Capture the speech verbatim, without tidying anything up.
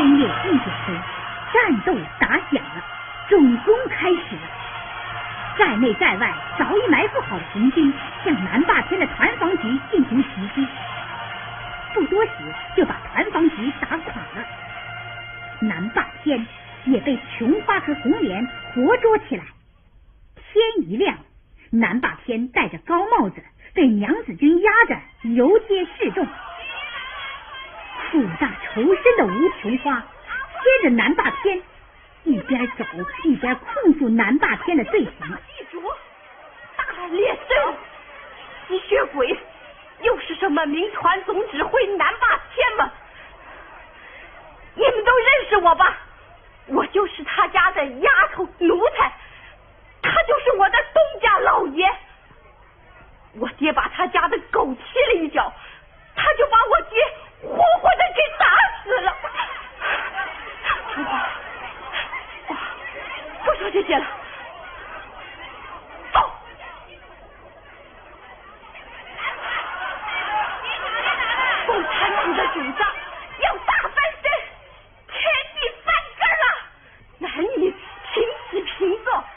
深夜一点钟，战斗打响了，总攻开始了。在内在外早已埋伏好的红军向南霸天的团防局进行袭击，不多时就把团防局打垮了。南霸天也被琼花和红莲活捉起来。天一亮，南霸天戴着高帽子，被娘子军压着游街示众。腹大仇深的吴琼花接着南霸天，一边走一边控诉南霸天的罪行。 记住，大烈士吸血鬼又是什么民团总指挥南霸天吗？你们都认识我吧？我就是他家的丫头奴才，他就是我的东家老爷。我爹把他家的狗踢了一脚，他就把我爹活活的给打死了。不说这些了，